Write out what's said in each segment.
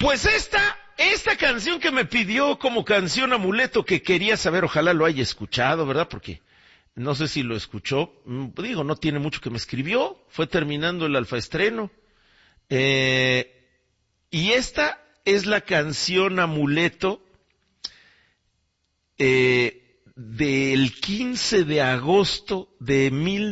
Pues esta canción que me pidió como canción amuleto, que quería saber, ojalá lo haya escuchado, ¿verdad? Porque no sé si lo escuchó. Digo, no tiene mucho que me escribió. Fue terminando el alfaestreno. Y esta es la canción amuleto del 15 de agosto de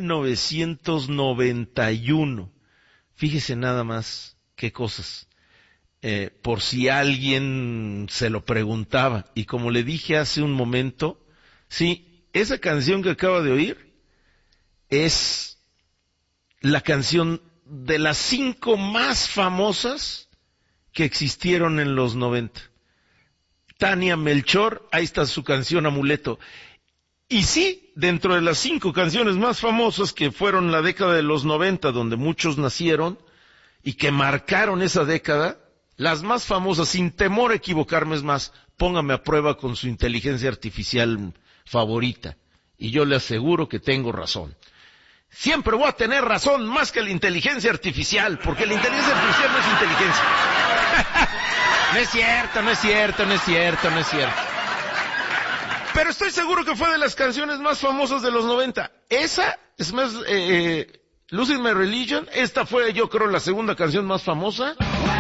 1991. Fíjese nada más qué cosas. Por si alguien se lo preguntaba. Y como le dije hace un momento, sí, esa canción que acaba de oír es la canción de las 5 más famosas que existieron en los 90. Tania Melchor, ahí está su canción Amuleto. Y sí, dentro de las 5 canciones más famosas que fueron la década de los 90, donde muchos nacieron y que marcaron esa década, las más famosas, sin temor a equivocarme, es más, póngame a prueba con su inteligencia artificial favorita. Y yo le aseguro que tengo razón. Siempre voy a tener razón más que la inteligencia artificial, porque la inteligencia artificial no es inteligencia. No es cierto, no es cierto, no es cierto, no es cierto. Pero estoy seguro que fue de las canciones más famosas de los 90. Esa, es más, Losing My Religion, esta fue yo creo la segunda canción más famosa.